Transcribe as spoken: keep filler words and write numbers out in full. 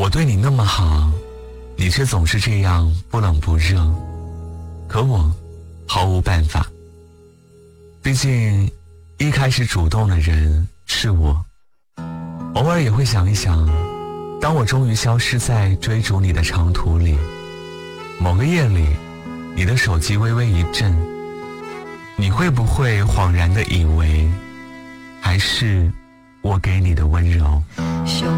我对你那么好，你却总是这样不冷不热，可我毫无办法。毕竟一开始主动的人是我。偶尔也会想一想，当我终于消失在追逐你的长途里，某个夜里你的手机微微一震，你会不会恍然地以为还是我给你的温柔？